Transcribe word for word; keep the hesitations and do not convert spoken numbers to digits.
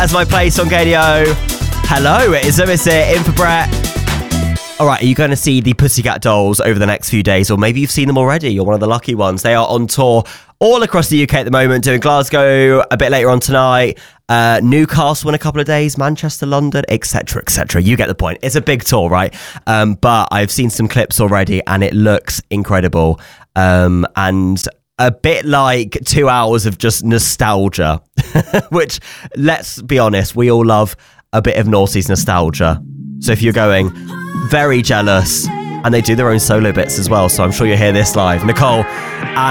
As my place on K D O. Hello, it is Lewis here, in for Brett. All right, are you going to see the Pussycat Dolls over the next few days? Or maybe you've seen them already. You're one of the lucky ones. They are on tour all across the U K at the moment, doing Glasgow a bit later on tonight, uh, Newcastle in a couple of days, Manchester, London, et cetera, et cetera. You get the point. It's a big tour, right? Um, but I've seen some clips already and it looks incredible. Um, and a bit like two hours of just nostalgia, which, let's be honest, we all love a bit of noughties nostalgia. So if you're going, very jealous, and they do their own solo bits as well, so I'm sure you'll hear this live. Nicole